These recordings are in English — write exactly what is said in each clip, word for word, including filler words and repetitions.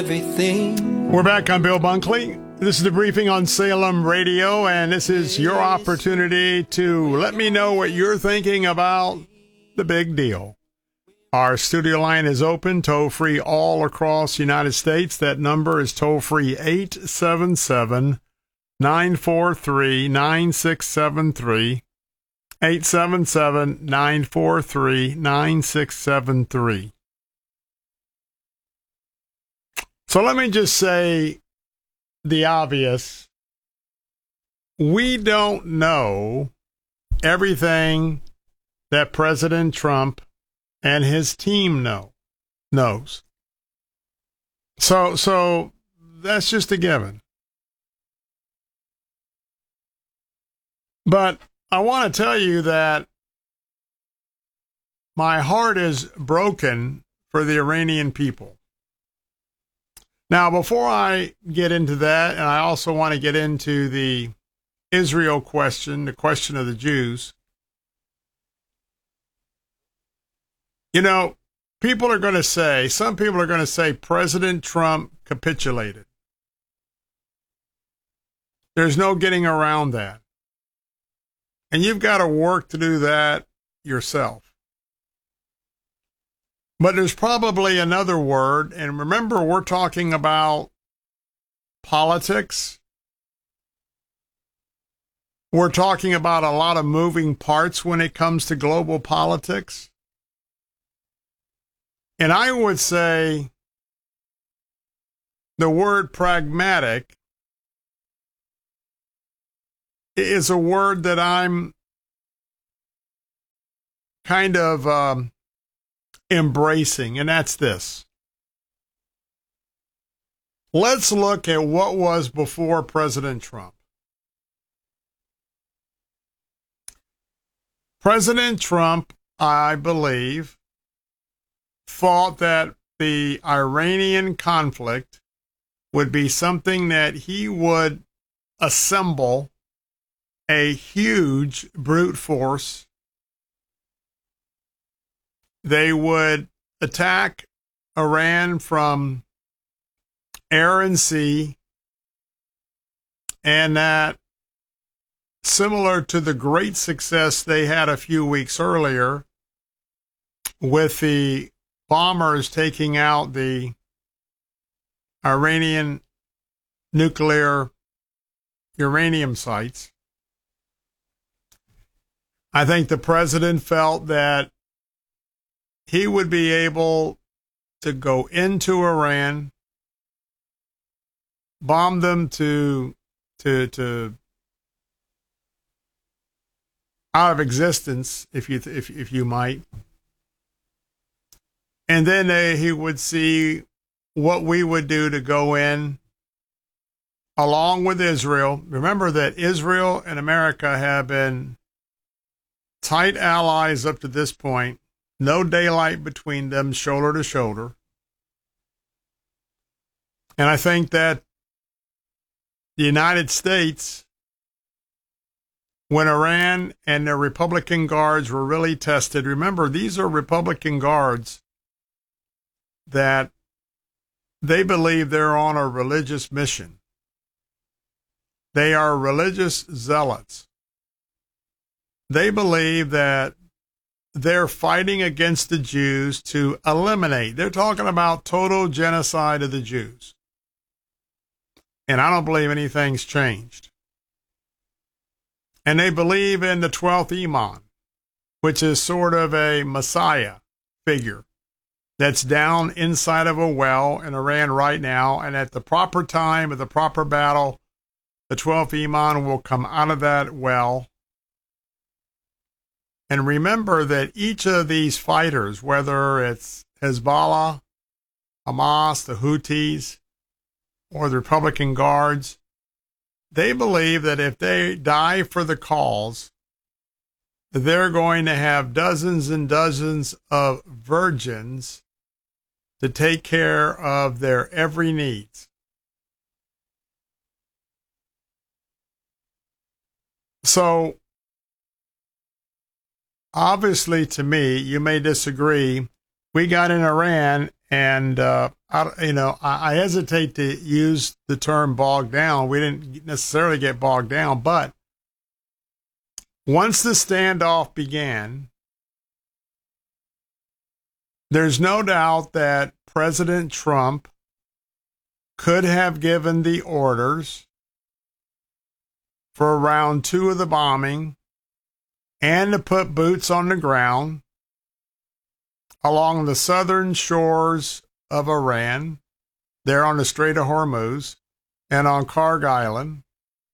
everything. We're back. I'm Bill Bunkley. This is the briefing on Salem Radio, and this is your opportunity to let me know what you're thinking about the big deal. Our studio line is open, toll-free all across the United States. That number is toll-free eight seven seven, nine four three, nine six seven three, eight seven seven, nine four three, nine six seven three. So let me just say the obvious. We don't know everything that President Trump and his team know knows. So so that's just a given. But I want to tell you that my heart is broken for the Iranian people. Now, before I get into that, and I also want to get into the Israel question, the question of the Jews, you know, people are going to say, some people are going to say President Trump capitulated. There's no getting around that. And you've got to work to do that yourself. But there's probably another word, and remember, we're talking about politics. We're talking about a lot of moving parts when it comes to global politics. And I would say the word pragmatic is a word that I'm kind of um, embracing, and that's this. Let's look at what was before President Trump. President Trump, I believe, thought that the Iranian conflict would be something that he would assemble a huge brute force. They would attack Iran from air and sea, and that, similar to the great success they had a few weeks earlier with the bombers taking out the Iranian nuclear uranium sites, I think the president felt that he would be able to go into Iran, bomb them to to to out of existence, if you if if you might, and then uh, he would see what we would do to go in along with Israel. Remember that Israel and America have been tight allies up to this point. No daylight between them, shoulder to shoulder. And I think that the United States, when Iran and their Republican guards were really tested, remember, these are Republican guards that they believe they're on a religious mission. They are religious zealots. They believe that they're fighting against the Jews to eliminate. They're talking about total genocide of the Jews. And I don't believe anything's changed. And they believe in the twelfth Imam, which is sort of a Messiah figure that's down inside of a well in Iran right now. And at the proper time, at the proper battle, the twelfth Imam will come out of that well. And remember that each of these fighters, whether it's Hezbollah, Hamas, the Houthis, or the Republican Guards, they believe that if they die for the cause, they're going to have dozens and dozens of virgins to take care of their every needs. So, obviously, to me, you may disagree. We got in Iran, and uh, I, you know, I, I hesitate to use the term bogged down. We didn't necessarily get bogged down, but once the standoff began, there's no doubt that President Trump could have given the orders for round two of the bombing and to put boots on the ground along the southern shores of Iran, there on the Strait of Hormuz, and on Karg Island,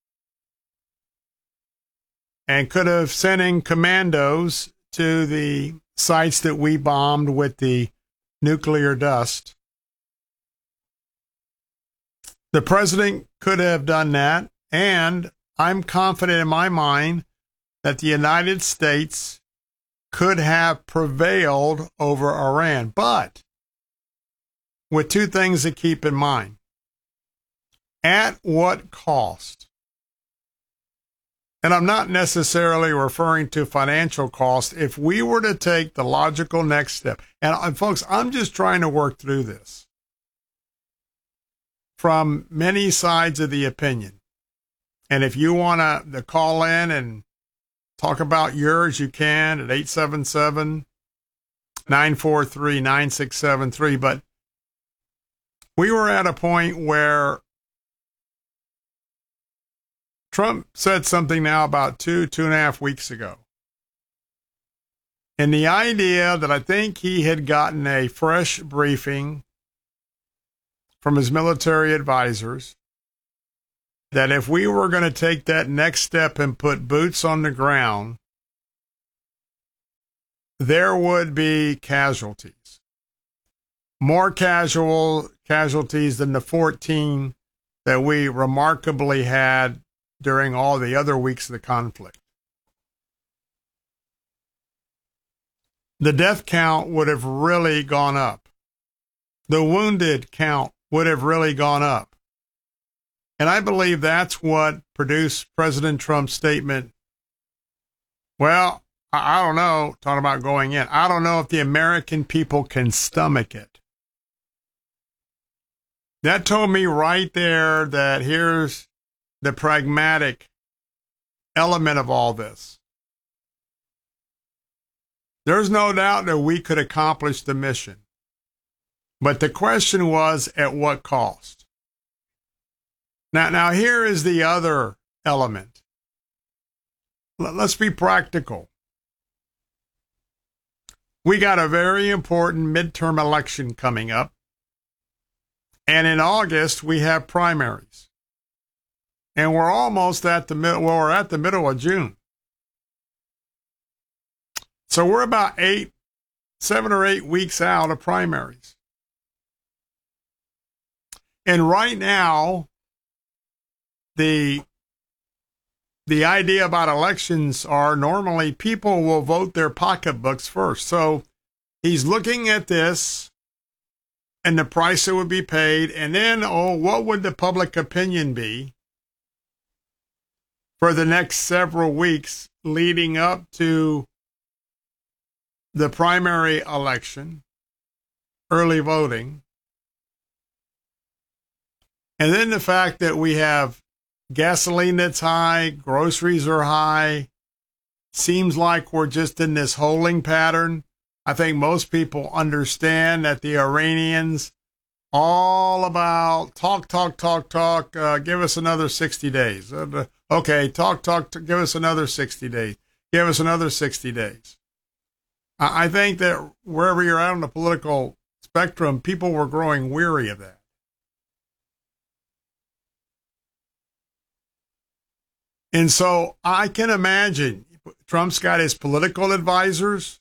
and could have sent in commandos to the sites that we bombed with the nuclear dust. The president could have done that, and I'm confident in my mind that the United States could have prevailed over Iran, but with two things to keep in mind. At what cost? And I'm not necessarily referring to financial cost. If we were to take the logical next step, and, and folks, I'm just trying to work through this from many sides of the opinion. And if you want to call in and talk about yours, you can at eight seven seven, nine four three, nine six seven three. But we were at a point where Trump said something now about two, two and a half weeks ago. And the idea that I think he had gotten a fresh briefing from his military advisors that if we were going to take that next step and put boots on the ground, there would be casualties. More casual casualties than the fourteen that we remarkably had during all the other weeks of the conflict. The death count would have really gone up. The wounded count would have really gone up. And I believe that's what produced President Trump's statement. Well, I don't know, talking about going in. I don't know if the American people can stomach it. That told me right there that here's the pragmatic element of all this. There's no doubt that we could accomplish the mission. But the question was, at what cost? Now, now here is the other element. Let's be practical. We got a very important midterm election coming up. And in August, we have primaries. And we're almost at the middle, well, we're at the middle of June. So we're about eight, seven or eight weeks out of primaries. And right now, the, the idea about elections are normally people will vote their pocketbooks first. So he's looking at this and the price that would be paid, and then, oh, what would the public opinion be for the next several weeks leading up to the primary election, early voting, and then the fact that we have gasoline that's high, groceries are high, seems like we're just in this holding pattern. I think most people understand that the Iranians all about talk, talk, talk, talk, uh, give us another sixty days. Uh, okay, talk, talk, t- give us another sixty days. Give us another sixty days. I, I think that wherever you're at on the political spectrum, people were growing weary of that. And so I can imagine Trump's got his political advisors,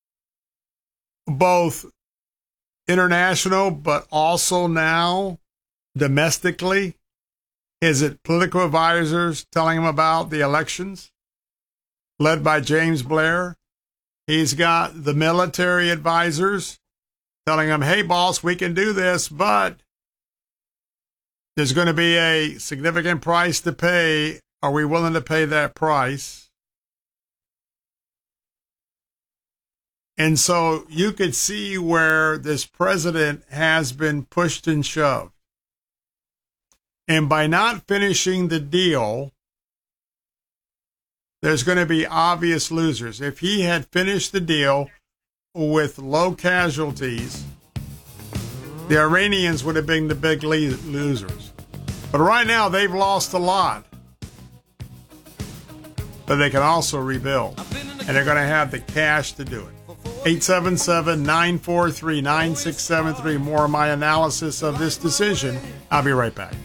both international, but also now domestically. Is it political advisors telling him about the elections led by James Blair? He's got the military advisors telling him, hey, boss, we can do this, but there's going to be a significant price to pay. Are we willing to pay that price? And so you could see where this president has been pushed and shoved. And by not finishing the deal, there's going to be obvious losers. If he had finished the deal with low casualties, the Iranians would have been the big losers. But right now, they've lost a lot. But they can also rebuild. And they're going to have the cash to do it. eight seven seven, nine four three, nine six seven three. More of my analysis of this decision. I'll be right back.